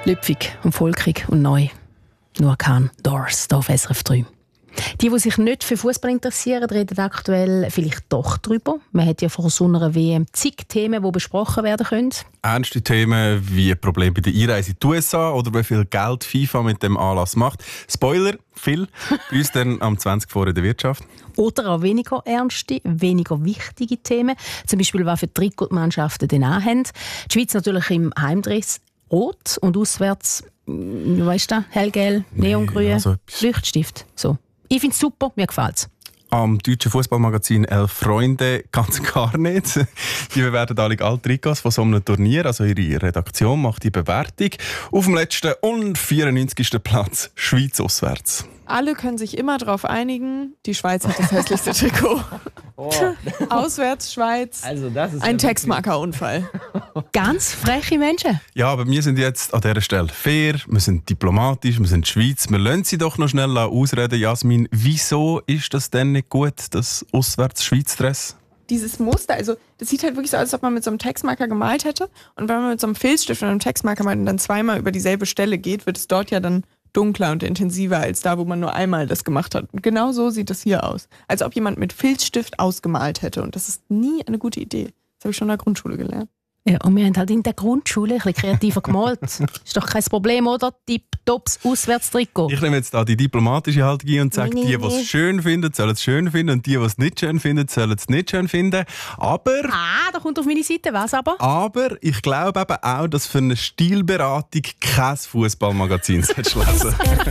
Lüpfig und volkig und neu. Nur kein Doors, hier auf SRF 3. Die sich nicht für Fußball interessieren, reden aktuell vielleicht doch darüber. Man hat ja vor so einer WM zig Themen, die besprochen werden können. Ernste Themen wie Probleme bei der Einreise in die USA oder wie viel Geld FIFA mit dem Anlass macht. Spoiler, viel. Bei uns dann am 20 vor in der Wirtschaft. Oder auch weniger ernste, weniger wichtige Themen. Zum Beispiel, was für Trikotmannschaften denn haben. Die Schweiz natürlich im Heimdress rot und auswärts, weißt du, hellgelb, neongrün, Leuchtstift. So. Ich finde es super, mir gefällt es. Am deutschen Fußballmagazin «11 Freunde» ganz gar nicht. Die bewerten alle Trikots von so einem Turnier. Also ihre Redaktion macht die Bewertung. Auf dem letzten und 94. Platz Schweiz auswärts. Alle können sich immer darauf einigen, die Schweiz hat das hässlichste Trikot. Oh. Auswärts Schweiz, also das ist ein Textmarkerunfall. Ganz freche Menschen. Ja, aber wir sind jetzt an dieser Stelle fair, wir sind diplomatisch, wir sind Schweiz. Wir lassen sie doch noch schnell ausreden. Jasmin, wieso ist das denn nicht gut, das Auswärts-Schweiz-Dress? Dieses Muster, also das sieht halt wirklich so aus, als ob man mit so einem Textmarker gemalt hätte. Und wenn man mit so einem Filzstift und einem Textmarker malt und dann zweimal über dieselbe Stelle geht, wird es dort ja dann dunkler und intensiver als da, wo man nur einmal das gemacht hat. Und genau so sieht das hier aus. Als ob jemand mit Filzstift ausgemalt hätte. Und das ist nie eine gute Idee. Das habe ich schon in der Grundschule gelernt. Ja, und wir haben halt in der Grundschule ein bisschen kreativer gemalt. Ist doch kein Problem, oder? Tipptopps Auswärtstrikot. Ich nehme jetzt da die diplomatische Haltung ein und sage, die es schön finden, sollen es schön finden und die es nicht schön finden, sollen es nicht schön finden. Aber... da kommt auf meine Seite. Was aber? Aber ich glaube eben auch, dass für eine Stilberatung kein Fußballmagazin lesen solltest.